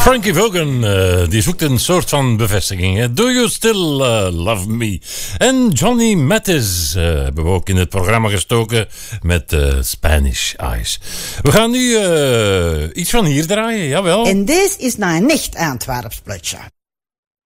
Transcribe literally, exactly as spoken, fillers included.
Frankie Vaughan, uh, die zoekt een soort van bevestiging. Hè? Do you still uh, love me? En Johnny Mathis uh, hebben we ook in het programma gestoken met uh, Spanish Eyes. We gaan nu uh, iets van hier draaien, jawel. En deze is naar een nicht Antwerps plutje.